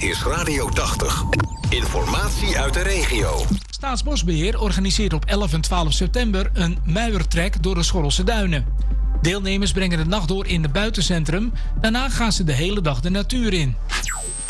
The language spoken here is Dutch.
Dit is Radio 80. Informatie uit de regio. Staatsbosbeheer organiseert op 11 en 12 september een muiertrek door de Schorrelse Duinen. Deelnemers brengen de nacht door in het buitencentrum. Daarna gaan ze de hele dag de natuur in.